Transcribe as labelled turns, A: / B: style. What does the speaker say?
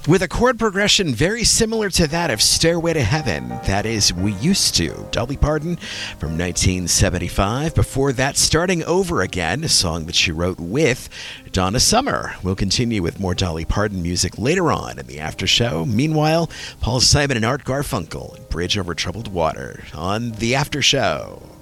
A: with a chord progression very similar to that of Stairway to Heaven. That is We Used To, Dolly Parton from 1975. Before that, Starting Over Again, a song that she wrote with Donna Summer. We'll continue with more Dolly Parton music later on in the after show. Meanwhile, Paul Simon and Art Garfunkel, Bridge Over Troubled Water on the after show.